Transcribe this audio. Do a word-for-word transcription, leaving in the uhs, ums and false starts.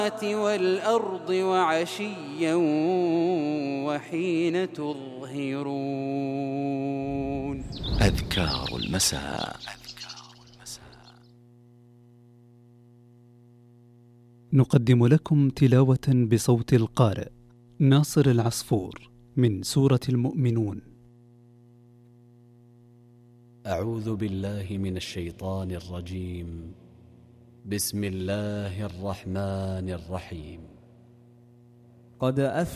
والأرض وعشيا وحين تظهرون. أذكار المساء. نقدم لكم تلاوة بصوت القارئ ناصر العصفور من سورة المؤمنون. أعوذ بالله من الشيطان الرجيم. بسم الله الرحمن الرحيم. قد